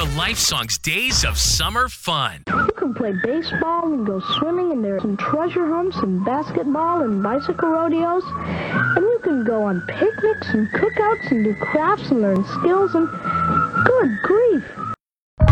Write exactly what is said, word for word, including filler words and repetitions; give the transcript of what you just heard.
the Life Songs Days of Summer Fun. You can play baseball and go swimming, and there's some treasure hunts and basketball and bicycle rodeos. And you can go on picnics and cookouts and do crafts and learn skills and good grief.